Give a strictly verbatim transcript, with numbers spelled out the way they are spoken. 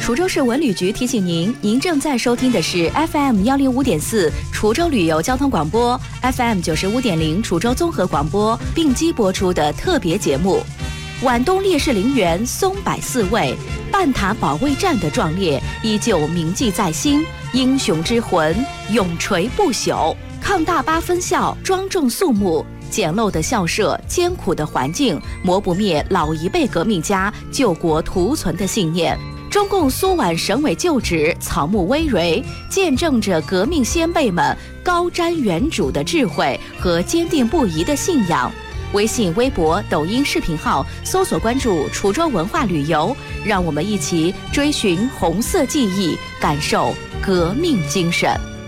滁州市文旅局提醒您，您正在收听的是 F M 幺零五点四滁州旅游交通广播 ，F M 九十五点零滁州综合广播并机播出的特别节目。皖东烈士陵园松柏四位，半塔保卫战的壮烈依旧铭记在心，英雄之魂永垂不朽。抗大八分校庄重肃穆，简陋的校舍，艰苦的环境，磨不灭老一辈革命家救国图存的信念。中共苏皖省委旧址草木葳蕤，见证着革命先辈们高瞻远瞩的智慧和坚定不移的信仰。微信、微博、抖音视频号搜索关注滁州文化旅游，让我们一起追寻红色记忆，感受革命精神。